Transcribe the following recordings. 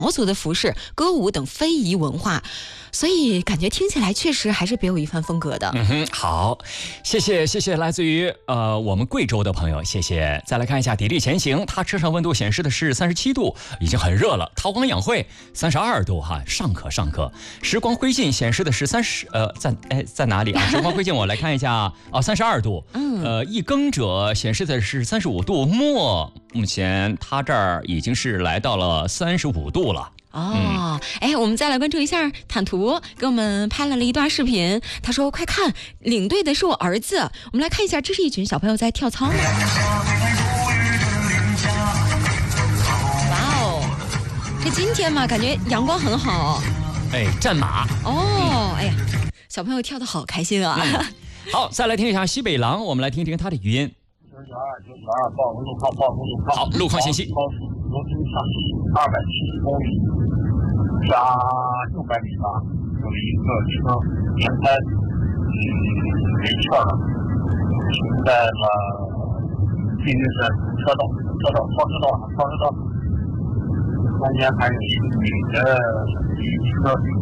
苗族的服饰、歌舞等非遗文化，所以感觉听起来确实还是别有一番风格的。 好，谢谢来自于我们贵州的朋友，谢谢。再来看一下砥砺前行，它车上温度显示的是37度，已经很热了。韬光养晦32度哈，尚可。时光灰烬显示的是在哪里啊？时光灰烬我来看一下32度。一耕者显示的是35度，目前它这儿已经是来到了35度了。 我们再来关注一下坦图给我们拍了一段视频，他说快看，领队的是我儿子。我们来看一下，这是一群小朋友在跳操。哇哦，这今天嘛，感觉阳光很好。 战马。 小朋友跳得好开心啊。 好，再来听一下西北狼，我们来听听他的语音。好，路况信息。 270公里，加600米吧，有一个车轮胎没气了，停在了地面的超车道，中间还有一个女的一车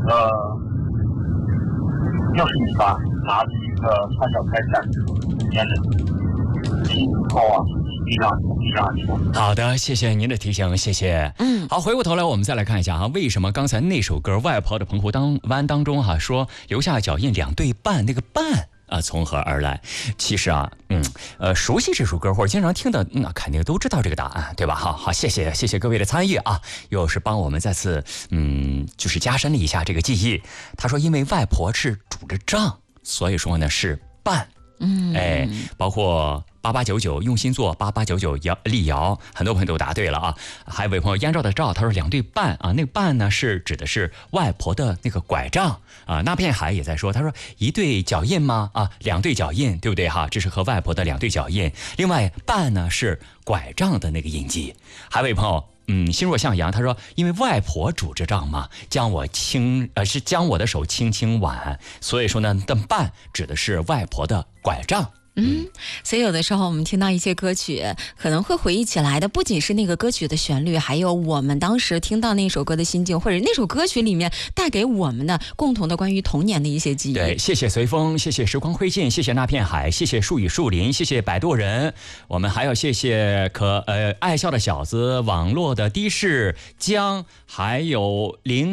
60米吧，拿着一个三角胎站着，中间的以后地上好的，谢谢您的提醒，谢谢。好，回过头来我们再来看一下为什么刚才那首歌《外婆的澎湖湾》当中说留下脚印2对半，那个半从何而来？其实熟悉这首歌或者经常听的，那肯定都知道这个答案，对吧？好，谢谢各位的参与啊，又是帮我们再次就是加深了一下这个记忆。他说，因为外婆是拄着杖，所以说呢是半。包括8899用心做8899力摇，很多朋友都答对了啊。还有位朋友燕赵的赵，他说2对半啊，那个半呢是指的是外婆的那个拐杖啊。那片海也在说，他说1对脚印吗？2对脚印，对不对哈？这是和外婆的2对脚印。另外半呢是拐杖的那个印记。还有位朋友心若向阳，他说因为外婆拄着杖嘛，将我的手轻轻挽，所以说呢的半指的是外婆的拐杖。 所以有的时候我们听到一些歌曲，可能会回忆起来的不仅是那个歌曲的旋律，还有我们当时听到那首歌的心境，或者那首歌曲里面带给我们的共同的关于童年的一些记忆。 对，谢谢随风，谢谢时光灰烬，谢谢那片海，谢谢树与树林，谢谢摆渡人，我们还要谢谢爱笑的小子，网络的的士江，还有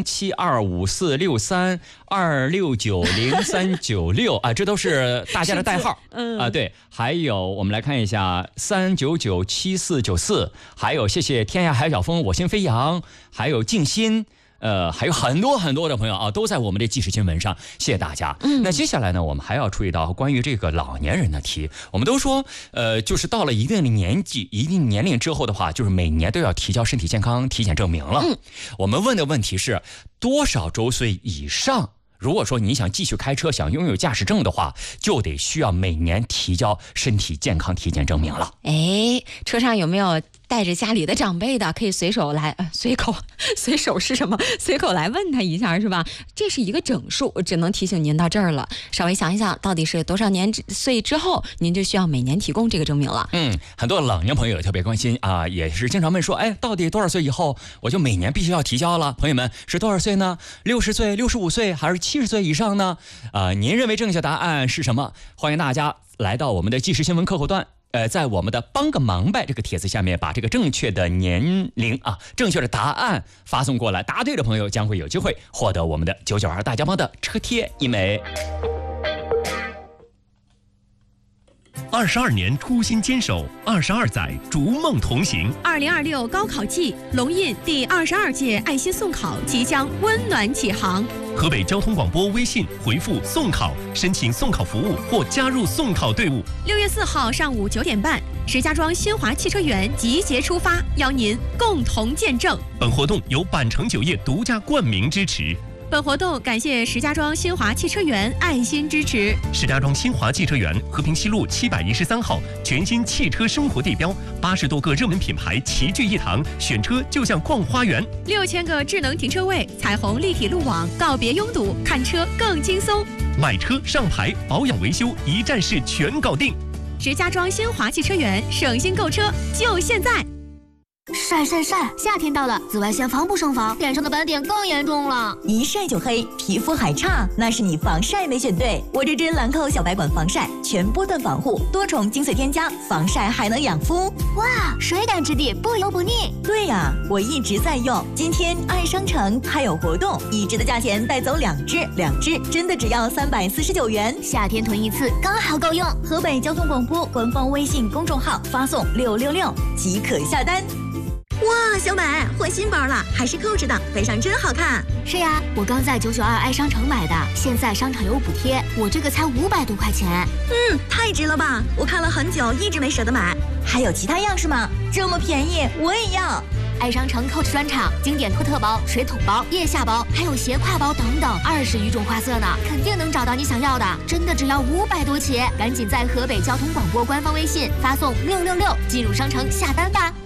07254632690396这都是大家的代号。对，还有我们来看一下3997494，还有谢谢天涯海角风，我心飞扬，还有静心。还有很多的朋友都在我们的即时新闻上，谢谢大家。那接下来呢，我们还要注意到关于这个老年人的题。我们都说，就是到了一定的年纪、一定年龄之后的话，就是每年都要提交身体健康体检证明了。我们问的问题是多少周岁以上？如果说你想继续开车，想拥有驾驶证的话，就得需要每年提交身体健康体检证明了。 车上有没有带着家里的长辈的，可以随手来随口是什么？随口来问他一下，是吧？这是一个整数，我只能提醒您到这儿了。稍微想一想，到底是多少年岁之后，您就需要每年提供这个证明了。 很多老年朋友也特别关心也是经常问说，到底多少岁以后我就每年必须要提交了？朋友们，是多少岁呢？60岁、65岁还是70岁以上呢？您认为正确答案是什么？欢迎大家来到我们的即时新闻客户端。在我们的帮个忙呗这个帖子下面，把这个正确的年龄正确的答案发送过来，答对的朋友将会有机会获得我们的992大家帮的车贴1枚。 22年初心坚守，22载逐梦同行。 2026高考季，龙印第22届爱心送考即将温暖启航。 河北交通广播微信回复送考，申请送考服务或加入送考队伍。 6月4号上午9点半，石家庄新华汽车园集结出发，邀您共同见证。 本活动由板城酒业独家冠名支持。 本活动感谢石家庄新华汽车园爱心支持。 石家庄新华汽车园和平西路713号，全新汽车生活地标，80多个热门品牌齐聚一堂，选车就像逛花园。 6000个智能停车位，彩虹立体路网，告别拥堵，看车更轻松。 买车上牌，保养维修一站式全搞定。 石家庄新华汽车园，省心购车就现在。 晒，夏天到了，紫外线防不胜防，脸上的斑点更严重了。 一晒就黑，皮肤还差，那是你防晒没选对。我这支兰蔻小白管防晒，全波段防护，多重精粹添加，防晒还能养肤。 哇，水感质地，不油不腻。 对呀，我一直在用。今天爱商城还有活动，1支的价钱带走2支，2支真的只要349元。 夏天囤一次刚好够用。 河北交通广播官方微信公众号发送666即可下单。哇，小美换新包了，还是扣着的，背上真好看。 是呀，我刚在992爱商城买的，现在商场有补贴，我这个才500多块钱。 太值了吧！我看了很久，一直没舍得买。还有其他样式吗？这么便宜，我也要。 爱商城 Coach 专场，经典托特包、水桶包、腋下包，还有斜挎包等等，20余种花色呢，肯定能找到你想要的。真的只要500多起，赶紧在河北交通广播官方微信发送666进入商城下单吧。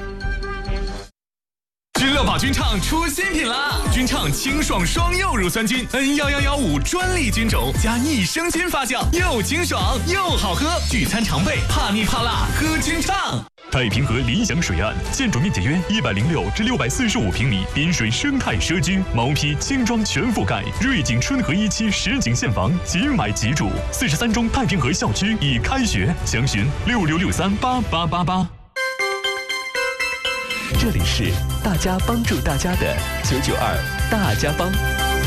君乐宝菌畅出新品啦！菌畅清爽双柚乳酸菌 N11115专利菌种，加益生菌发酵，又清爽又好喝。聚餐常备，怕腻怕辣，喝菌畅。 太平河理想水岸，建筑面积约106至645平米，滨水生态社区，毛坯轻装全覆盖，瑞景春和1期实景现房，即买即住。43中太平河校区已开学，详询6663888888。这里是大家帮助大家的992大家帮。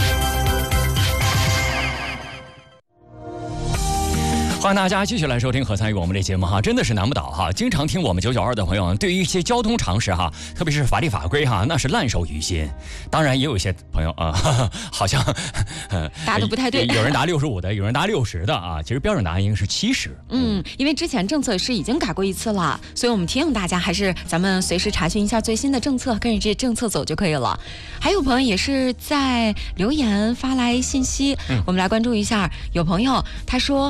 欢迎大家继续来收听和参与我们的节目哈，真的是难不倒哈。经常听我们992的朋友，对于一些交通常识哈，特别是法律法规哈，那是烂熟于心。当然也有一些朋友啊，好像答的不太对， 有人答65的，有人答60的啊。其实标准答案应该是70。 因为之前政策是已经改过一次了，所以我们提醒大家，还是咱们随时查询一下最新的政策，跟着这政策走就可以了。还有朋友也是在留言发来信息，我们来关注一下。有朋友他说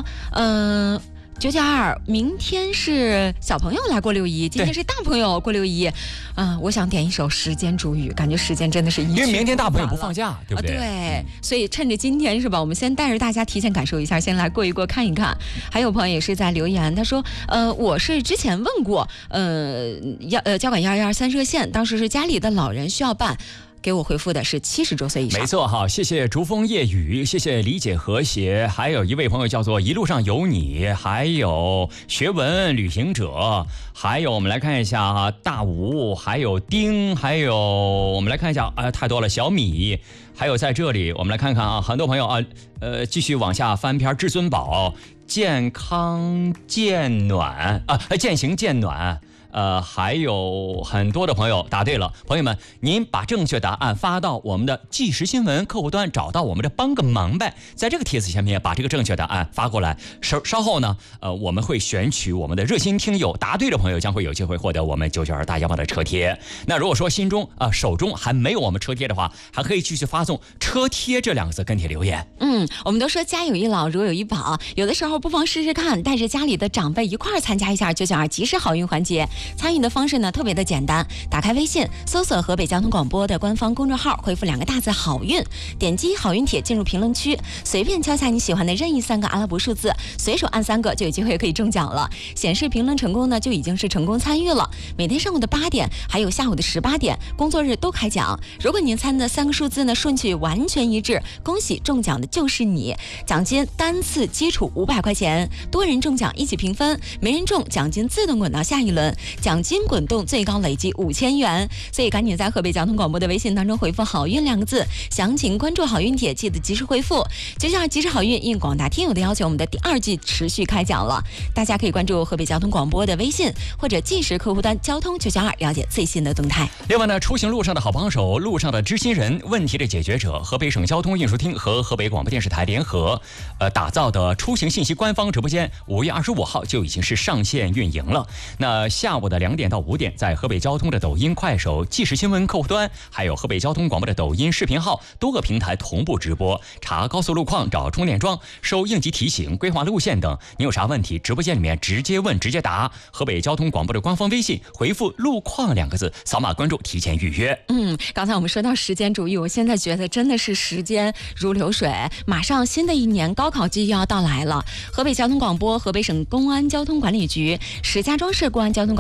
，992，明天是小朋友来过6·1，今天是大朋友过6·1。我想点一首《时间煮雨》，感觉时间真的是一去不复返了。 因为明天大朋友不放假，对不对？ 对，所以趁着今天是吧，我们先带着大家提前感受一下，先来过一过看一看。还有朋友也是在留言，他说，我是之前问过，交管123热线，当时是家里的老人需要办。给我回复的是70周岁以上。 没错哈，谢谢逐风夜雨，谢谢理解和谐，还有一位朋友叫做一路上有你，还有学文旅行者，还有我们来看一下哈，大吴，还有丁，还有我们来看一下太多了，小米，还有在这里我们来看看啊，很多朋友啊，继续往下翻篇，至尊宝，健康渐暖啊，渐行渐暖。还有很多的朋友答对了，朋友们，您把正确答案发到我们的即时新闻客户端，找到我们的帮个忙呗，在这个帖子下面把这个正确答案发过来。稍后呢，我们会选取我们的热心听友，答对的朋友将会有机会获得我们992大家帮的车贴。那如果说手中还没有我们车贴的话，还可以继续发送车贴这2个字跟帖留言。 我们都说家有一老如有一宝，有的时候不妨试试看，带着家里的长辈一块儿参加一下992及时好运环节。参与的方式呢特别的简单，打开微信搜索河北交通广播的官方公众号，回复2个大字好运，点击好运帖进入评论区，随便敲下你喜欢的任意3个阿拉伯数字，随手按3个就有机会可以中奖了。显示评论成功呢就已经是成功参与了。每天上午的8点还有下午的18点工作日都开奖，如果您参的3个数字呢顺序完全一致，恭喜中奖的就是你。奖金单次基础500块钱，多人中奖一起平分，没人中奖金自动滚到下一轮，奖金滚动最高累计5000元。所以赶紧在河北交通广播的微信当中回复好运2个字，详情关注好运帖，记得及时回复。992及时好运应广大听友的要求，我们的第2季持续开奖了，大家可以关注河北交通广播的微信或者即时客户端交通992了解最新的动态。 另外呢，出行路上的好帮手，路上的知心人，问题的解决者，河北省交通运输厅和河北广播电视台联合打造的出行信息官方直播间，5月25号就已经是上线运营了。那下午的2点到5点，在河北交通的抖音、快手、即时新闻客户端，还有河北交通广播的抖音视频号多个平台同步直播，查高速路况、找充电桩、收应急提醒、规划路线等。你有啥问题，直播间里面直接问直接答。河北交通广播的官方微信回复路况2个字，扫码关注提前预约。 刚才我们说到时间主义，我现在觉得真的是时间如流水，马上新的一年高考季又要到来了。河北交通广播、河北省公安交通管理局、石家庄市公安交通管理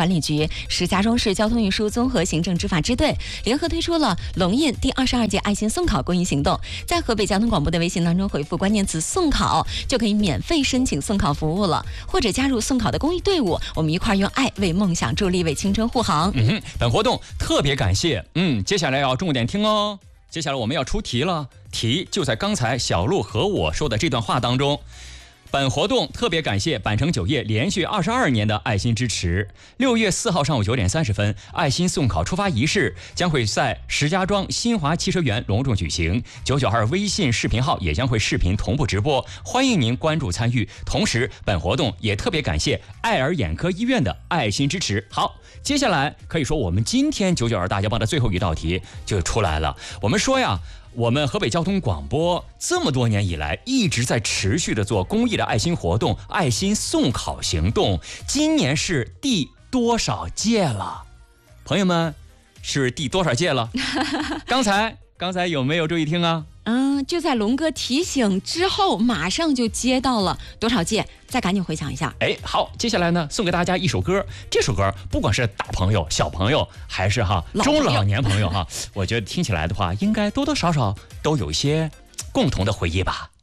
管理局、石家庄市交通运输综合行政执法支队联合推出了龙印第22届爱心送考公益行动。在河北交通广播的微信当中回复关键词送考，就可以免费申请送考服务了，或者加入送考的公益队伍，我们一块用爱为梦想助力，为青春护航。 本活动特别感谢，接下来要重点听哦。接下来我们要出题了，题就在刚才小鹿和我说的这段话当中。本活动特别感谢板城酒业连续22年的爱心支持。6月4号上午9点30分，爱心送考出发仪式将会在石家庄新华汽车园隆重举行。992微信视频号也将会视频同步直播，欢迎您关注参与。同时，本活动也特别感谢爱尔眼科医院的爱心支持。好，接下来可以说我们今天992大家报的最后一道题就出来了。我们说呀，我们河北交通广播这么多年以来一直在持续的做公益的爱心活动，爱心送考行动，今年是第多少届了？朋友们，是第多少届了？刚才有没有注意听啊？ 就在龙哥提醒之后，马上就接到了多少届，再赶紧回想一下。 好，接下来呢，送给大家一首歌。这首歌不管是大朋友、小朋友，还是中老年朋友我觉得听起来的话，应该多多少少都有一些共同的回忆吧。